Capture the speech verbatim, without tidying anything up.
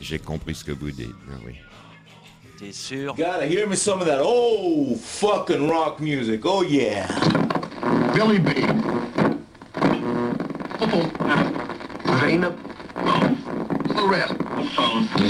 j'ai compris ce que vous dites, ah oui. T'es sûr? Gotta hear me some of that old fucking rock music, oh yeah. Billy B. Zainab. The rest.